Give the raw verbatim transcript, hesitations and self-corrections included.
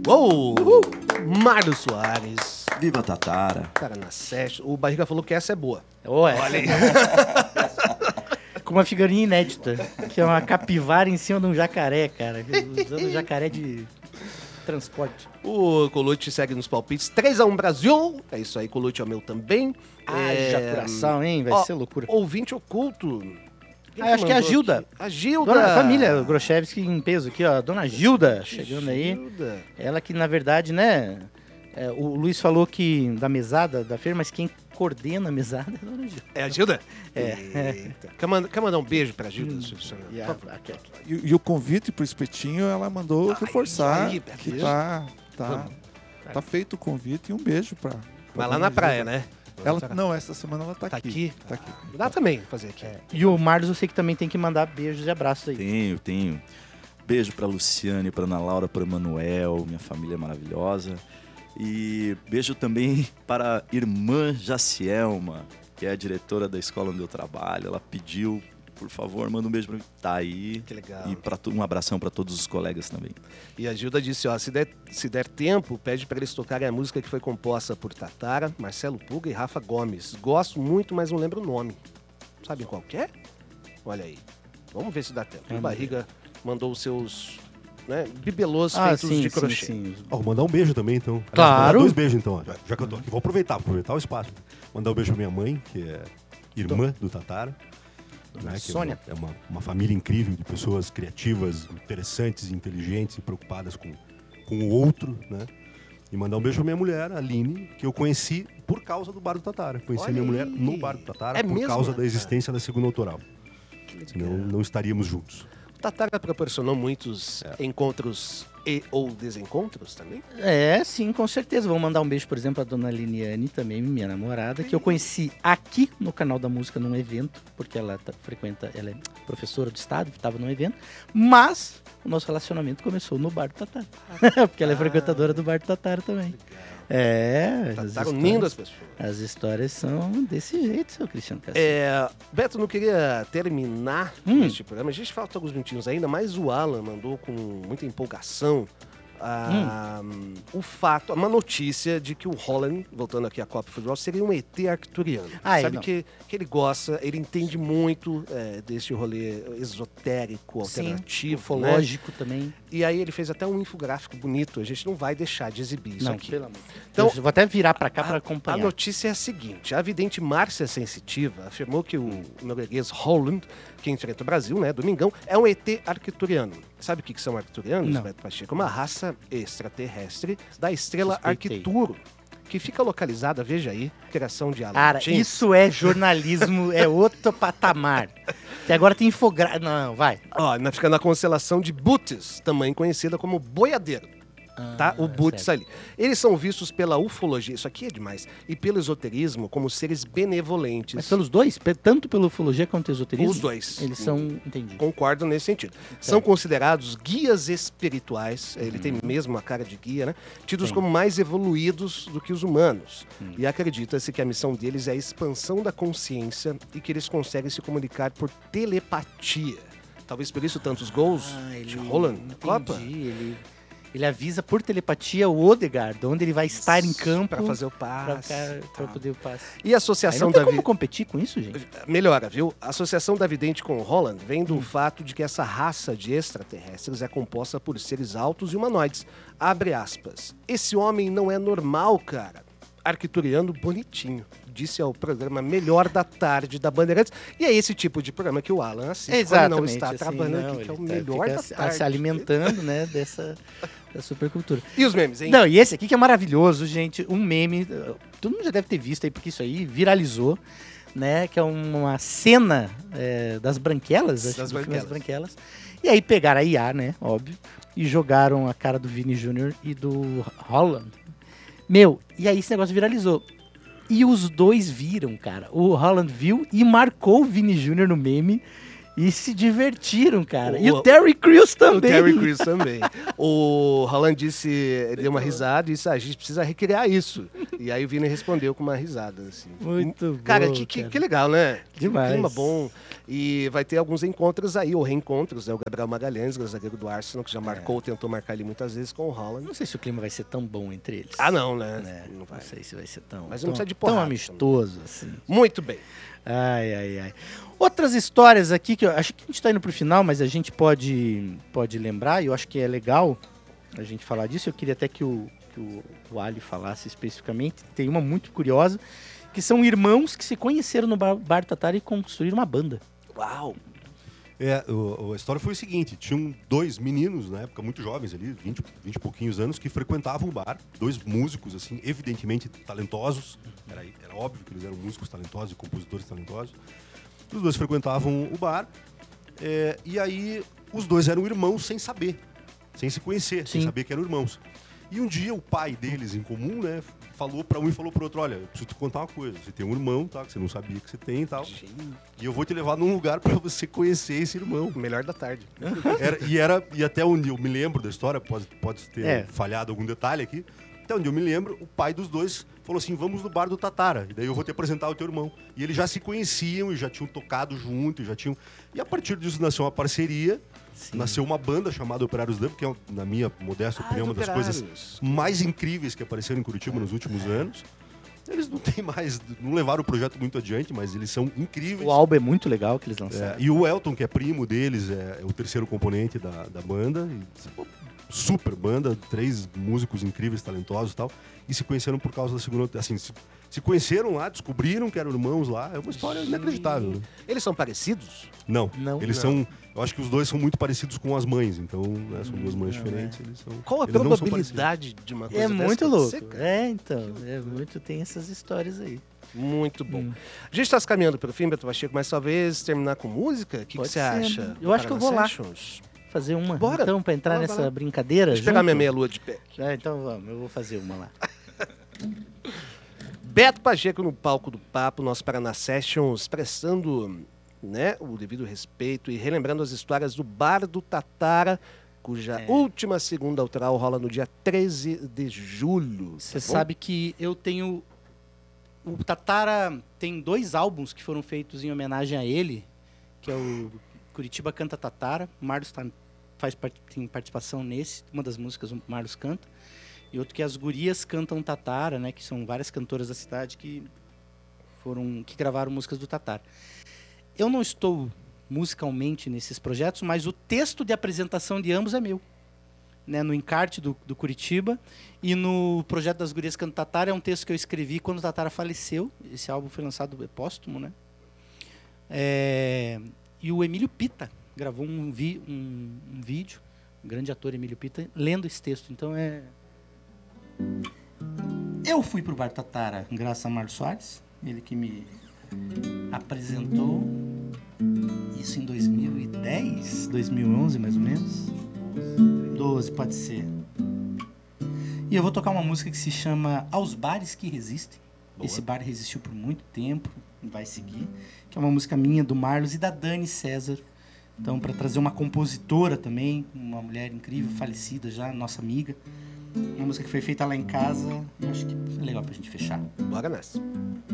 Uou! Uhul. Mário Soares. Viva Tatara. Cara, na sete. O Barriga falou que essa é boa. Oh, essa Olha aí. Com uma figurinha inédita, que é uma capivara em cima de um jacaré, cara. Usando um jacaré de transporte. O Colucci segue nos palpites. três a um Brasil. É isso aí, Colucci é o meu também. Haja é... coração, hein? Vai Ó, ser loucura. Ouvinte oculto. Quem Ah, acho que é a mandou Gilda. aqui? A Gilda. Dona família Grochevski em peso aqui, ó. Dona Gilda chegando aí. Gilda. Ela que, na verdade, né... É, o Luiz falou que da mesada da feira, mas quem coordena a mesada é a Dona Gilda. É a Gilda? É. Eita. Quer, mandar, quer mandar um beijo pra Gilda? Hum. Hum. E, a, aqui, aqui. E, e o convite pro espetinho, ela mandou Ai, reforçar aí, que beijo. tá, tá, Vamos. tá feito o convite e um beijo pra... pra Vai lá Dona na praia, Gilda. né? Ela, não, essa semana ela tá, Tá aqui. aqui? Tá aqui. Dá também fazer aqui. É. E o Marlos, eu sei que também tem que mandar beijos e abraços aí. Tenho, tenho. Beijo pra Luciane, pra Ana Laura, pra Emanuel, minha família maravilhosa. E beijo também para a irmã Jacielma, que é a diretora da escola onde eu trabalho. Ela pediu, por favor, manda um beijo pra mim. Tá aí. Que legal. E pra, tu- um abração pra todos os colegas também. E a Gilda disse, ó, se der, se der tempo, pede pra eles tocarem a música que foi composta por Tatara, Marcelo Puga e Rafa Gomes. Gosto muito, mas não lembro o nome. Sabe qual que é? Olha aí. Vamos ver se dá tempo. É, o Barriga mandou os seus, né, bibelôs Ah, feitos sim, de sim, crochê. sim. Ó, vou mandar um beijo também, então. Aliás, Claro. vou mandar dois beijos, então. ó. Já, já que eu tô aqui, vou aproveitar, vou aproveitar o espaço. Mandar um beijo pra minha mãe, que é irmã do Tatara. Dona Né, que Sônia. É, uma, é uma, uma família incrível de pessoas criativas, interessantes, inteligentes e preocupadas com, com o outro, né? E mandar um beijo pra minha mulher, a Aline, que eu conheci por causa do Bar do Tatara. Conheci Olha minha mulher aí. no Bar do Tatara É por mesmo, causa cara? da existência da segunda autoral. Senão não estaríamos juntos. O Tatara proporcionou muitos encontros e ou desencontros também? É, sim, com certeza. Vou mandar um beijo, por exemplo, à dona Liniane, também, minha namorada, que eu conheci aqui no Canal da Música num evento, porque ela tá- frequenta, ela é professora do estado, estava num evento, mas o nosso relacionamento começou no Bar do Tatara. Porque ela é Ah, frequentadora do Bar do Tatara também. É, as Tatara unindo histórias, as pessoas. as histórias são desse jeito, seu Cristiano Castro. É, Beto, não queria terminar Hum. este programa. A gente falta alguns minutinhos ainda, mas o Alan mandou com muita empolgação ah, o fato, uma notícia de que o Holland, voltando aqui à Copa de Futebol, seria um E T arcturiano. Ah, Sabe não. que, que ele gosta, ele entende muito é, desse rolê esotérico, Sim, alternativo, né? ufológico também. E aí ele fez até um infográfico bonito. A gente não vai deixar de exibir isso Não, aqui. pelo amor. Então, Eu vou até virar pra cá pra A acompanhar. notícia é a seguinte: a vidente Márcia Sensitiva afirmou que o norueguês Holland, que enfrenta o Brasil, né, domingão, é um E T arcturiano. Sabe o que, que são arcturianos, Não. Beto Pacheco? Uma raça extraterrestre da estrela Suspeitei. Arcturo, que fica localizada, veja aí, criação de Alan Cara, James. isso é jornalismo, é outro patamar. Que agora tem infográfico. Não, vai. Ó, na- fica na constelação de Bootes, também conhecida como boiadeiro. Tá? O Bootes certo. ali. Eles são vistos pela ufologia, isso aqui é demais, e pelo esoterismo como seres benevolentes. Mas pelos dois? Pe- Tanto pelo ufologia quanto pelo esoterismo? Os dois. Eles são, entendi. Concordam nesse sentido. São considerados guias espirituais, ele tem mesmo a cara de guia, né? Tidos Sim. como mais evoluídos do que os humanos. Hum. E acredita-se que a missão deles é a expansão da consciência e que eles conseguem se comunicar por telepatia. Talvez por isso tantos gols de Holland na entendi. Copa. Ele, ele avisa por telepatia o Odegaard, onde ele vai estar em campo Para fazer o pra, passe. cara- pra tá. poder o passe. E a Aí Associação não tem da como Vi- competir com isso, gente? Melhora, viu? A associação da vidente com o Holland vem Hum. do fato de que essa raça de extraterrestres é composta por seres altos e humanoides. Abre aspas. Esse homem não é normal, cara. Arcturiano bonitinho. Disse ao programa Melhor da Tarde da Bandeirantes. E é esse tipo de programa que o Alan assiste quando não está assim, trabalhando não, aqui, que é o ele tá- melhor fica da se- tarde. se alimentando, né, dessa, dessa supercultura. E os memes, hein? Não, e esse aqui que é maravilhoso, gente. Um meme, uh, todo mundo já deve ter visto aí, porque isso aí viralizou, né? Que é uma cena é, das branquelas, acho Das que do filme branquelas. branquelas. E aí pegaram a I A, né? Óbvio. E jogaram a cara do Vini Júnior e do Holland. Meu, e aí esse negócio viralizou. E os dois viram, cara. O Holland viu e marcou o Vini Júnior no meme. E se divertiram, cara. O- E o Terry Crews também. O Terry Crews também. O Roland disse, ele deu uma risada e disse, ah, a gente precisa recriar isso. E aí o Vini respondeu com uma risada, assim. Muito Cara, bom, que, que, cara. que legal, né? Demais. Que clima bom. E vai ter alguns encontros aí, ou reencontros, né? O Gabriel Magalhães, o zagueiro do Arsenal, que já marcou, tentou marcar ele muitas vezes com o Holland. Não sei se o clima vai ser tão bom entre eles. Ah, não, né? Né? Não vai. Não sei se vai ser tão, Mas tão, não precisa de tão porrada amistoso assim. Muito bem. Ai, ai, ai. Outras histórias aqui que eu acho que a gente está indo pro final, mas a gente pode, pode lembrar, e eu acho que é legal a gente falar disso. Eu queria até que o, que o, o Ali falasse especificamente. Tem uma muito curiosa, que são irmãos que se conheceram no Bar, Bar Tatara e construíram uma banda. Uau! É, o- a história foi o seguinte, tinham dois meninos, na época, muito jovens ali, vinte, vinte e pouquinhos anos, que frequentavam o bar, dois músicos, assim, evidentemente talentosos, era, era óbvio que eles eram músicos talentosos e compositores talentosos. Os dois frequentavam o bar, é, e aí os dois eram irmãos sem saber, sem se conhecer, sem Sim. saber que eram irmãos. E um dia o pai deles, em comum, né, falou pra um e falou pro outro, olha, eu preciso te contar uma coisa, você tem um irmão, tá, que você não sabia que você tem e tal, e eu vou te levar num lugar pra você conhecer esse irmão. Melhor da tarde. Era- e, era, e até onde eu me lembro da história, pode, pode ter É. falhado algum detalhe aqui, até onde eu me lembro, o pai dos dois falou assim, vamos no bar do Tatara, e daí eu vou te apresentar o teu irmão. E eles já se conheciam e já tinham tocado junto, e já tinham... E a partir disso nasceu uma parceria, Sim. nasceu uma banda chamada Operários Dub, que é, na minha modesta Ah, opinião, uma das coisas Operários. mais incríveis que apareceram em Curitiba nos últimos anos. Eles não têm mais, não levaram o projeto muito adiante, mas eles são incríveis. O álbum é muito legal que eles É, lançaram. e o Elton, que é primo deles, é, é o terceiro componente da, da banda. E, pô, super banda, três músicos incríveis, talentosos e tal. E se conheceram por causa da segunda... Assim, se, se conheceram lá, descobriram que eram irmãos lá. É uma história inacreditável, né? Eles são parecidos? Não, Não. eles Não. são... Eu acho que os dois são muito parecidos com as mães. Então, né, são duas mães Não, diferentes. Eles são, Qual a eles não são probabilidade de uma coisa É dessa muito acontecer, louco. cara? É, então. É muito, tem essas histórias aí. Muito bom. Hum. A gente está se caminhando para o fim, Beto Pacheco, mas talvez terminar com música? O que que Pode você ser, acha? né? Eu acho que eu vou lá. Sessions? Fazer uma, Bora. então, pra entrar Bora, nessa bora. brincadeira. Deixa eu pegar junto? minha meia lua de pé. É, então vamos, eu vou fazer uma lá. Beto Pacheco no palco do Papo, nosso Paraná Sessions, prestando, né, o devido respeito e relembrando as histórias do Bar do Tatara, cuja É. última segunda autoral rola no dia treze de julho. Você tá bom? sabe que eu tenho... O Tatara tem dois álbuns que foram feitos em homenagem a ele, que é o Curitiba Canta Tatara. O Marlos tá, faz, part- tem participação nesse, uma das músicas o Marlos canta. E outro que é As Gurias Cantam Tatara, né, que são várias cantoras da cidade que, foram, que gravaram músicas do Tatara. Eu não estou musicalmente nesses projetos, mas o texto de apresentação de ambos é meu. Né, no encarte do, do Curitiba e no projeto das Gurias Canto Tatara é um texto que eu escrevi quando o Tatara faleceu. Esse álbum foi lançado é póstumo, né? É, e o Emílio Pita gravou um, vi, um, um vídeo, um grande ator Emílio Pita, lendo esse texto. Então é... Eu fui pro Bar Tatara graças a Marlos Soares, ele que me apresentou isso em dois mil e dez, dois mil e onze mais ou menos. doze, pode ser. E eu vou tocar uma música que se chama Aos Bares que Resistem. Boa. Esse bar resistiu por muito tempo, vai seguir. Que é uma música minha, do Marlos e da Dani César. Então, para trazer uma compositora também, uma mulher incrível, falecida já, nossa amiga. Uma música que foi feita lá em casa. Eu acho que é legal pra gente fechar. Bora nessa.